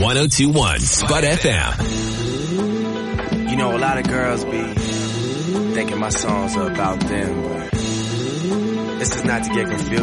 1021 Spud FM. You know, a lot of girls be thinking my songs are about them, but this is not to get confused.